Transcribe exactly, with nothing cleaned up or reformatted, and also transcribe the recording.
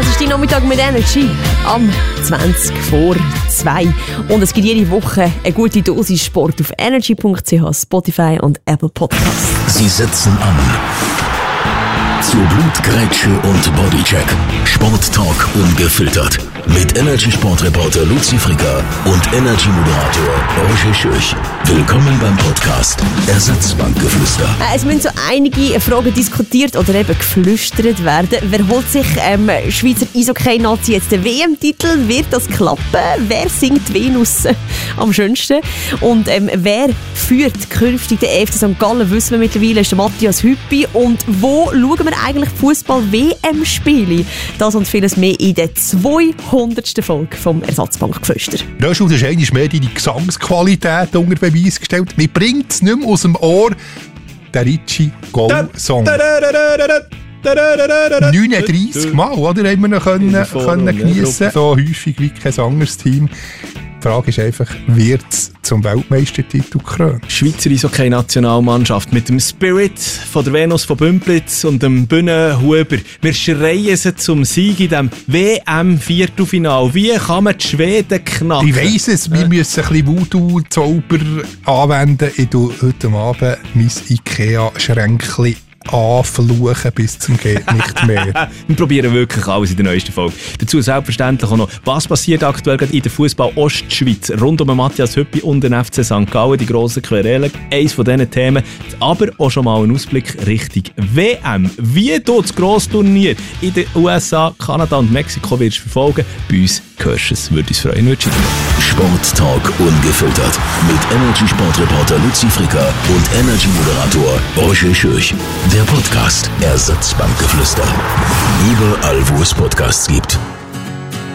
das ist die Nachmittag mit Energy am zwanzig vor zwei. Und es gibt jede Woche eine gute Dosis Sport auf energy punkt c h, Spotify und Apple Podcasts. Sie setzen an. Zu Blutgrätsche und Bodycheck. Sporttalk ungefiltert. Mit Energy-Sportreporter Luzi Fricker und Energy-Moderator Roger Schürch. Willkommen beim Podcast Ersatzbankgeflüster. Es müssen so einige Fragen diskutiert oder eben geflüstert werden. Wer holt sich ähm, Schweizer Eishockey-Nazi jetzt den W M-Titel? Wird das klappen? Wer singt Venus am schönsten? Und ähm, wer führt künftig den E F C Sankt Gallen? Wissen wir mittlerweile, ist der Matthias Hüppi. Und wo schauen wir eigentlich Fußball-W M-Spiele? Das und vieles mehr in der zweihundertsten Folge vom Ersatzbankgeflüster. Röschel, du hast einmal mehr deine Gesangsqualität unter Beweis gestellt. Mir bringt es nicht mehr aus dem Ohr, der Ritchie-Go-Song. neununddreissig Mal, oder? Haben wir noch können, können geniessen. So häufig wie kein anderes Team. Die Frage ist einfach, wird es zum Weltmeistertitel krönen? Schweizer Eishockey-Nationalmannschaft mit dem Spirit von der Venus von Bümplitz und dem Bühnenhuber. Wir schreien sie zum Sieg in diesem W M-Viertelfinal. Wie kann man die Schweden knacken? Ich weiss es, wir müssen ein bisschen Voodoo-Zauber anwenden. Ich tue heute Abend mein Ikea-Schränkchen anfluchen bis zum geht nicht mehr. Wir probieren wirklich alles in der neuesten Folge. Dazu selbstverständlich auch noch, was passiert aktuell gerade in der Fußball-Ostschweiz rund um Matthias Hüppi und den F C Sankt Gallen, die grossen Querelen. Eines von diesen Themen, aber auch schon mal ein Ausblick Richtung W M. Wie du das Grossturnier in den U S A, Kanada und Mexiko wirst verfolgen, bei uns hörst du es, würde uns freuen. Sporttalk ungefiltert mit Energy-Sportreporter Luzi Fricker und Energy-Moderator Roger Schürch. Der Podcast Ersatzbankgeflüster. Überall, wo es Podcasts gibt.